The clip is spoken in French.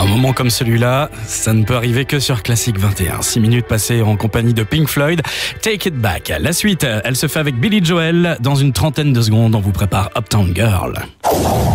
Un moment comme celui-là, ça ne peut arriver que sur Classic 21. 6 minutes passées en compagnie de Pink Floyd. Take It Back. La suite, elle se fait avec Billy Joel. Dans une trentaine de secondes, on vous prépare Uptown Girl.